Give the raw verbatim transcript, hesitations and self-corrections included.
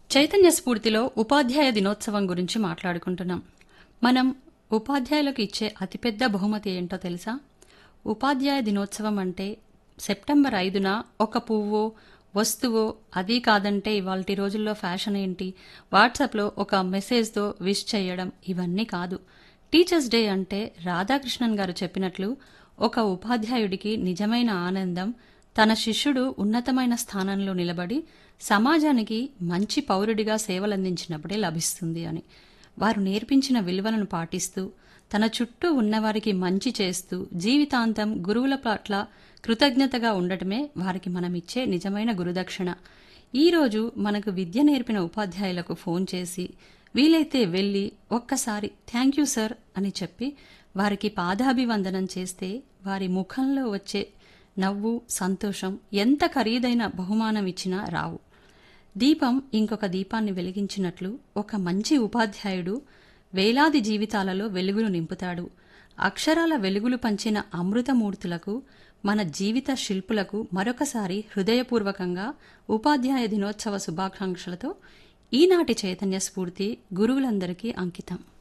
చైతన్య స్ఫూర్తిలో ఉపాధ్యాయ దినోత్సవం గురించి మాట్లాడుకుంటున్నాం. మనం ఉపాధ్యాయులకు ఇచ్చే అతిపెద్ద బహుమతి ఏంటో తెలుసా? ఉపాధ్యాయ దినోత్సవం అంటే సెప్టెంబర్ ఐదున ఒక పువ్వో వస్తువో, అదీ కాదంటే ఇవాల్టి రోజుల్లో ఫ్యాషన్ ఏంటి, వాట్సాప్లో ఒక మెసేజ్తో విష్ చేయడం, ఇవన్నీ కాదు. టీచర్స్ డే అంటే రాధాకృష్ణన్ గారు చెప్పినట్లు ఒక ఉపాధ్యాయుడికి నిజమైన ఆనందం తన శిష్యుడు ఉన్నతమైన స్థానంలో నిలబడి సమాజానికి మంచి పౌరుడిగా సేవలందించినప్పుడే లభిస్తుంది అని. వారు నేర్పించిన విలువలను పాటిస్తూ తన చుట్టూ ఉన్నవారికి మంచి చేస్తూ జీవితాంతం గురువుల పట్ల కృతజ్ఞతగా ఉండటమే వారికి మనమిచ్చే నిజమైన గురుదక్షిణ. ఈరోజు మనకు విద్య నేర్పిన ఉపాధ్యాయులకు ఫోన్ చేసి వీలైతే వెళ్ళి ఒక్కసారి థ్యాంక్ యూ సార్ అని చెప్పి వారికి పాదాభివందనం చేస్తే వారి ముఖంలో వచ్చే నవ్వు, సంతోషం ఎంత ఖరీదైన బహుమానం ఇచ్చినా రావు. దీపం ఇంకొక దీపాన్ని వెలిగించినట్లు ఒక మంచి ఉపాధ్యాయుడు వేలాది జీవితాలలో వెలుగులు నింపుతాడు. అక్షరాల వెలుగులు పంచిన అమృతమూర్తులకు, మన జీవిత శిల్పులకు మరొకసారి హృదయపూర్వకంగా ఉపాధ్యాయ దినోత్సవ శుభాకాంక్షలతో ఈనాటి చైతన్య స్ఫూర్తి గురువులందరికీ అంకితం.